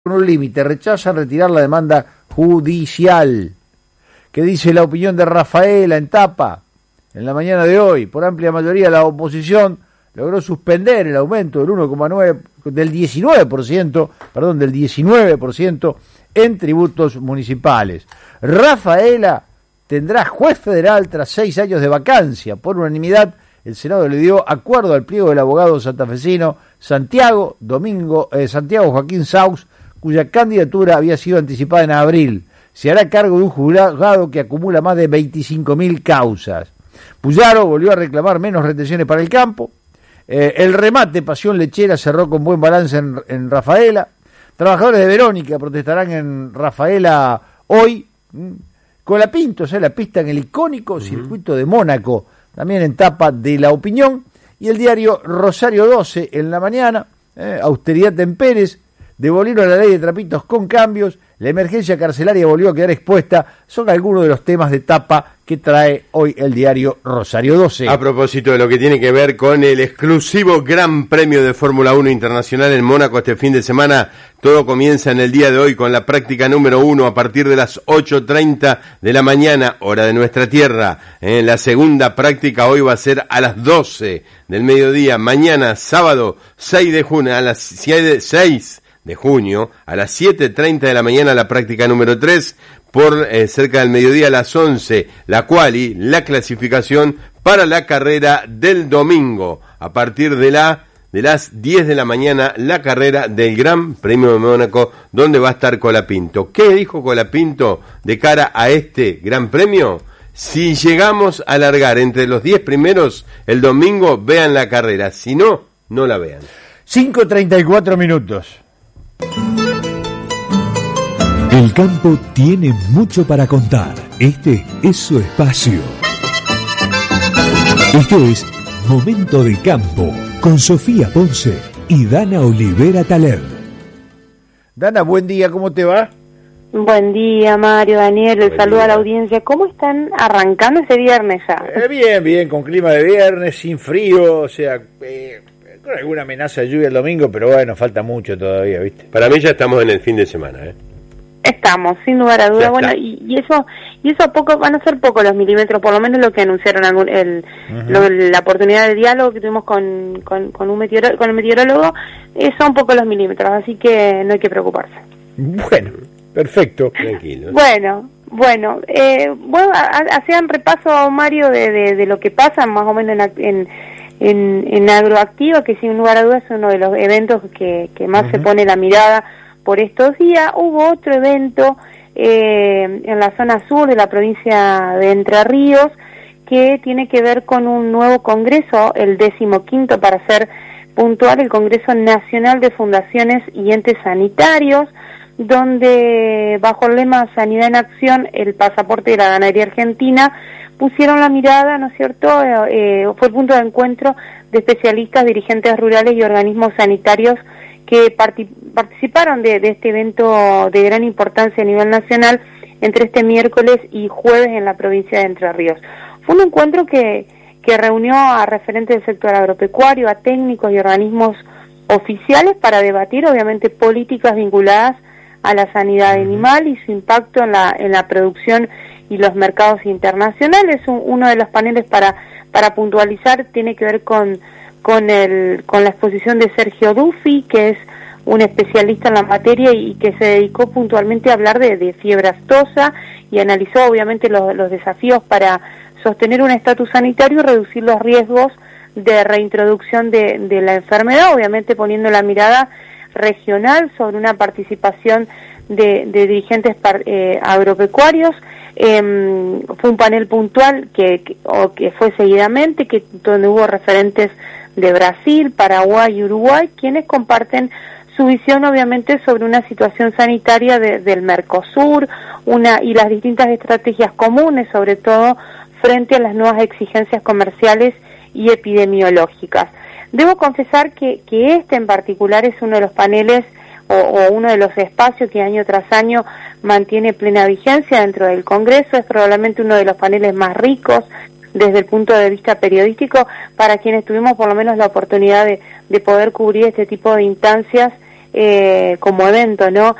con un límite, rechazan retirar la demanda judicial. ¿Qué dice la opinión de Rafaela en tapa? En la mañana de hoy, por amplia mayoría, la oposición logró suspender el aumento del 19% en tributos municipales. Rafaela tendrá juez federal tras 6 años de vacancia. Por unanimidad, el Senado le dio acuerdo al pliego del abogado santafesino Santiago Joaquín Saus, cuya candidatura había sido anticipada en abril. Se hará cargo de un juzgado que acumula más de 25.000 causas. Puyaro volvió a reclamar menos retenciones para el campo. El remate Pasión Lechera cerró con buen balance en Rafaela. Trabajadores de Verónica protestarán en Rafaela hoy. Colapinto, la pista en el icónico circuito de Mónaco, también en tapa de La Opinión. Y el diario Rosario 12 en la mañana, austeridad en Pérez, devolvieron la ley de trapitos con cambios, la emergencia carcelaria volvió a quedar expuesta. Son algunos de los temas de tapa que trae hoy el diario Rosario 12. A propósito de lo que tiene que ver con el exclusivo Gran Premio de Fórmula 1 Internacional en Mónaco este fin de semana, todo comienza en el día de hoy con la práctica número 1 a partir de las 8:30 de la mañana, hora de nuestra tierra. La segunda práctica hoy va a ser a las 12 del mediodía. Mañana, sábado 6 de junio, a las 6 de junio, a las 7:30 de la mañana la práctica número 3, por cerca del mediodía a las 11, la la clasificación para la carrera del domingo, a partir de las 10 de la mañana, la carrera del Gran Premio de Mónaco, donde va a estar Colapinto. ¿Qué dijo Colapinto de cara a este Gran Premio? Si llegamos a largar entre los 10 primeros el domingo, vean la carrera, si no, no la vean. 5:34 minutos. El campo tiene mucho para contar. Este es su espacio. Este es Momento de Campo, con Sofía Ponce y Dana Olivera Taler. Dana, buen día, ¿cómo te va? Buen día, Mario, Daniel, el saludo a la audiencia. ¿Cómo están arrancando ese viernes ya? Bien, con clima de viernes, sin frío, o sea, con alguna amenaza de lluvia el domingo, pero bueno, falta mucho todavía, ¿viste? Para mí ya estamos en el fin de semana, Estamos, sin lugar a duda. Bueno, y eso a poco van a ser pocos los milímetros, por lo menos lo que anunciaron la oportunidad de diálogo que tuvimos con el meteorólogo, son pocos los milímetros, así que no hay que preocuparse. Bueno, perfecto. Tranquilo. Bueno, hacían repaso, Mario, de lo que pasa más o menos en Agroactiva, que sin lugar a dudas es uno de los eventos que más se pone la mirada por estos días. Hubo otro evento en la zona sur de la provincia de Entre Ríos que tiene que ver con un nuevo congreso, el 15º para ser puntual, el Congreso Nacional de Fundaciones y Entes Sanitarios, donde bajo el lema Sanidad en Acción, el pasaporte de la ganadería argentina, pusieron la mirada, ¿no es cierto? Fue el punto de encuentro de especialistas, dirigentes rurales y organismos sanitarios que participaron de este evento de gran importancia a nivel nacional entre este miércoles y jueves en la provincia de Entre Ríos. Fue un encuentro que reunió a referentes del sector agropecuario, a técnicos y organismos oficiales para debatir, obviamente, políticas vinculadas a la sanidad animal y su impacto en la producción y los mercados internacionales. Uno de los paneles para puntualizar tiene que ver con la exposición de Sergio Duffy, que es un especialista en la materia y que se dedicó puntualmente a hablar de fiebre aftosa y analizó obviamente los desafíos para sostener un estatus sanitario y reducir los riesgos de reintroducción de la enfermedad, obviamente poniendo la mirada regional sobre una participación de dirigentes agropecuarios. Fue un panel puntual que fue seguidamente, donde hubo referentes de Brasil, Paraguay y Uruguay, quienes comparten su visión obviamente sobre una situación sanitaria del Mercosur, y las distintas estrategias comunes, sobre todo frente a las nuevas exigencias comerciales y epidemiológicas. Debo confesar que este en particular es uno de los paneles o uno de los espacios que año tras año mantiene plena vigencia dentro del Congreso. Es probablemente uno de los paneles más ricos desde el punto de vista periodístico para quienes tuvimos por lo menos la oportunidad de poder cubrir este tipo de instancias como evento, ¿no?